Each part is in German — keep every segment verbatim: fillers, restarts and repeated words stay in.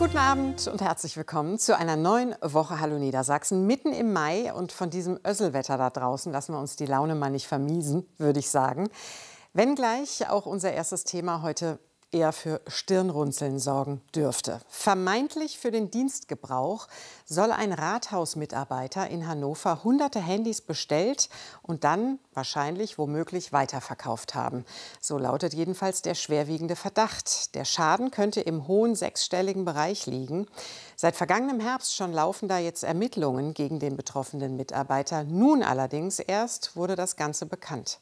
Guten Abend und herzlich willkommen zu einer neuen Woche Hallo Niedersachsen. Mitten im Mai und von diesem Össelwetter da draußen lassen wir uns die Laune mal nicht vermiesen, würde ich sagen. Wenngleich auch unser erstes Thema heute eher für Stirnrunzeln sorgen dürfte. Vermeintlich für den Dienstgebrauch soll ein Rathausmitarbeiter in Hannover hunderte Handys bestellt und dann wahrscheinlich womöglich weiterverkauft haben. So lautet jedenfalls der schwerwiegende Verdacht. Der Schaden könnte im hohen sechsstelligen Bereich liegen. Seit vergangenem Herbst schon laufen da jetzt Ermittlungen gegen den betroffenen Mitarbeiter. Nun allerdings erst wurde das Ganze bekannt.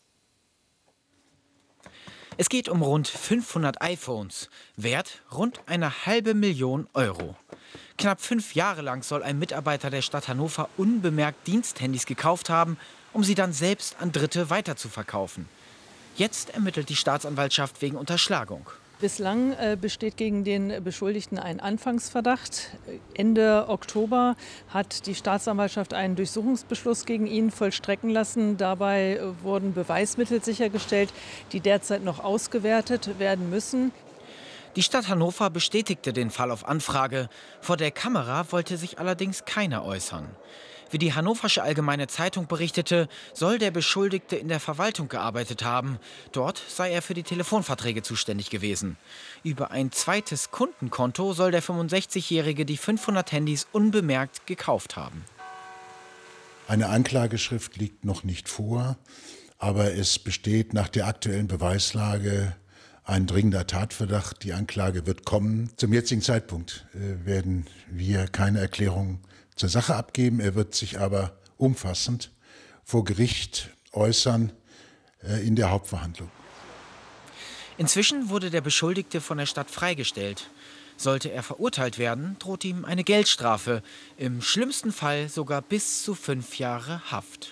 Es geht um rund fünfhundert iPhones, wert rund eine halbe Million Euro. Knapp fünf Jahre lang soll ein Mitarbeiter der Stadt Hannover unbemerkt Diensthandys gekauft haben, um sie dann selbst an Dritte weiterzuverkaufen. Jetzt ermittelt die Staatsanwaltschaft wegen Unterschlagung. Bislang äh, besteht gegen den Beschuldigten ein Anfangsverdacht. Ende Oktober hat die Staatsanwaltschaft einen Durchsuchungsbeschluss gegen ihn vollstrecken lassen. Dabei äh, wurden Beweismittel sichergestellt, die derzeit noch ausgewertet werden müssen. Die Stadt Hannover bestätigte den Fall auf Anfrage. Vor der Kamera wollte sich allerdings keiner äußern. Wie die Hannoversche Allgemeine Zeitung berichtete, soll der Beschuldigte in der Verwaltung gearbeitet haben. Dort sei er für die Telefonverträge zuständig gewesen. Über ein zweites Kundenkonto soll der fünfundsechzigjährige die fünfhundert Handys unbemerkt gekauft haben. Eine Anklageschrift liegt noch nicht vor, aber es besteht nach der aktuellen Beweislage ein dringender Tatverdacht. Die Anklage wird kommen. Zum jetzigen Zeitpunkt äh, werden wir keine Erklärung zur Sache abgeben. Er wird sich aber umfassend vor Gericht äußern äh, in der Hauptverhandlung. Inzwischen wurde der Beschuldigte von der Stadt freigestellt. Sollte er verurteilt werden, droht ihm eine Geldstrafe, im schlimmsten Fall sogar bis zu fünf Jahre Haft.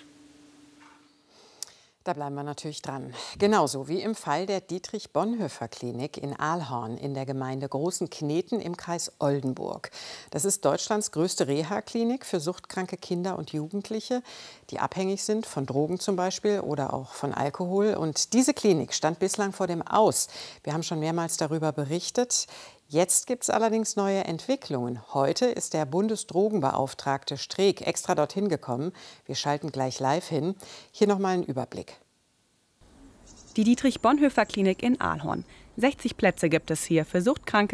Da bleiben wir natürlich dran. Genauso wie im Fall der Dietrich-Bonhoeffer-Klinik in Ahlhorn in der Gemeinde Großen Kneten im Kreis Oldenburg. Das ist Deutschlands größte Reha-Klinik für suchtkranke Kinder und Jugendliche, die abhängig sind von Drogen zum Beispiel oder auch von Alkohol. Und diese Klinik stand bislang vor dem Aus. Wir haben schon mehrmals darüber berichtet. Jetzt gibt es allerdings neue Entwicklungen. Heute ist der Bundesdrogenbeauftragte Streeck extra dorthin gekommen. Wir schalten gleich live hin. Hier noch mal ein Überblick. Die Dietrich-Bonhoeffer-Klinik in Ahlhorn. sechzig Plätze gibt es hier für Suchtkranke